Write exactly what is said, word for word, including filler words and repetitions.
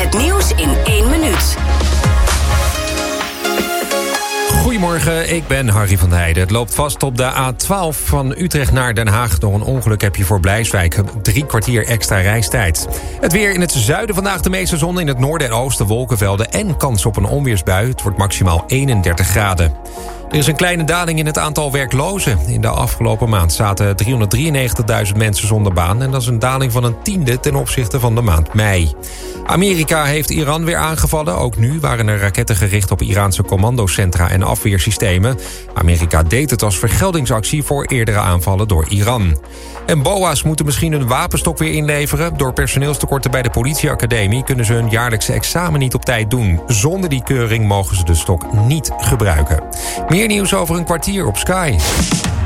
Het nieuws in één minuut. Goedemorgen, ik ben Harry van Heijden. Het loopt vast op de A twaalf van Utrecht naar Den Haag. Door een ongeluk heb je voor Blijswijk drie kwartier extra reistijd. Het weer in het zuiden vandaag de meeste zon, in het noorden en oosten wolkenvelden en kans op een onweersbui. Het wordt maximaal eenendertig graden. Er is een kleine daling in het aantal werklozen. In de afgelopen maand zaten driehonderddrieënnegentigduizend mensen zonder baan. En dat is een daling van een tiende ten opzichte van de maand mei. Amerika heeft Iran weer aangevallen. Ook nu waren er raketten gericht op Iraanse commandocentra en afweersystemen. Amerika deed het als vergeldingsactie voor eerdere aanvallen door Iran. En B O A's moeten misschien hun wapenstok weer inleveren. Door personeelstekorten bij de politieacademie kunnen ze hun jaarlijkse examen niet op tijd doen. Zonder die keuring mogen ze de stok niet gebruiken. Meer nieuws over een kwartier op Sky.